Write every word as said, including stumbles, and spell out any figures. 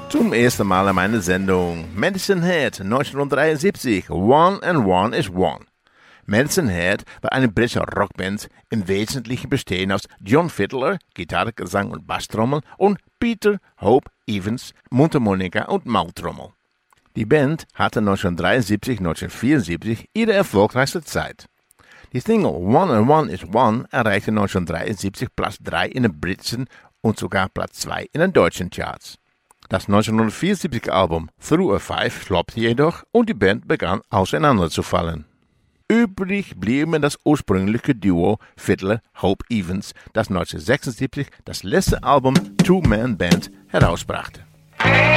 Zum ersten Mal in meiner Sendung Medicine Head neunzehnhundertdreiundsiebzig, One and One is One. Medicine Head war eine britische Rockband, im Wesentlichen bestehend aus John Fiddler, Gitarre, Gesang und Basstrommel und Peter Hope Evans, Mundharmonika und Maultrommel. Die Band hatte neunzehnhundertdreiundsiebzig, neunzehnhundertvierundsiebzig ihre erfolgreichste Zeit. Die Single One and One is One erreichte neunzehnhundertdreiundsiebzig Platz drei in den britischen und sogar Platz zwei in den deutschen Charts. Das neunzehnhundertvierundsiebzige Album Through a Five floppte jedoch und die Band begann auseinanderzufallen. Übrig blieben das ursprüngliche Duo Fiddler Hope Evans, das neunzehnhundertsechsundsiebzig das letzte Album Two Man Band herausbrachte.